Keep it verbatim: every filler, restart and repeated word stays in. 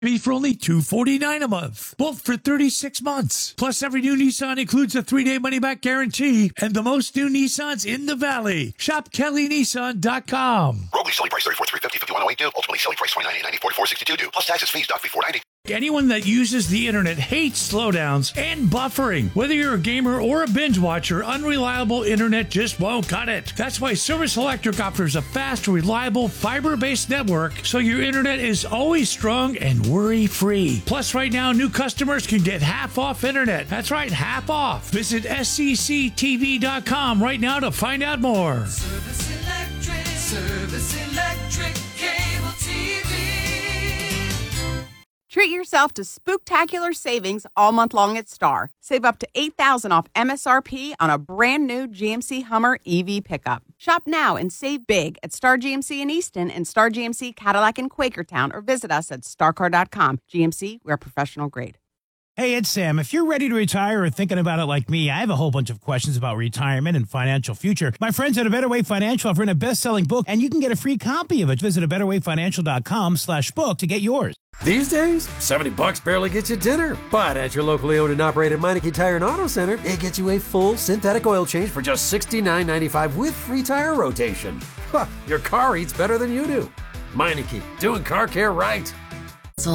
Me for only two hundred forty-nine dollars a month, both for thirty-six months. Plus, every new Nissan includes a three-day money-back guarantee and the most new Nissans in the Valley. Shop Kelly Nissan dot com. Roadly selling price thirty-four thousand three hundred fifty dollars, fifty-one thousand eight hundred two. Ultimately selling price twenty-nine thousand eight hundred ninety-four thousand four hundred sixty-two due. Plus taxes, fees, doc fee four hundred ninety. Anyone that uses the internet hates slowdowns and buffering. Whether you're a gamer or a binge watcher, unreliable internet just won't cut it. That's why Service Electric offers a fast, reliable, fiber-based network so your internet is always strong and worry-free. Plus, right now, new customers can get half off internet. That's right, half off. Visit S C C T V dot com right now to find out more. Service Electric, Service Electric Cable T V. Treat yourself to spooktacular savings all month long at Star. Save up to eight thousand dollars off M S R P on a brand new G M C Hummer E V pickup. Shop now and save big at Star G M C in Easton and Star G M C Cadillac in Quakertown, or visit us at star car dot com. G M C, we're professional grade. Hey, it's Sam. If you're ready to retire or thinking about it like me, I have a whole bunch of questions about retirement and financial future. My friends at A Better Way Financial have written a best-selling book, and you can get a free copy of it. Visit a better way financial dot com slash book to get yours. These days, seventy bucks barely gets you dinner. But at your locally owned and operated Meineke Tire and Auto Center, it gets you a full synthetic oil change for just sixty-nine ninety-five with free tire rotation. Huh, your car eats better than you do. Meineke, doing car care right.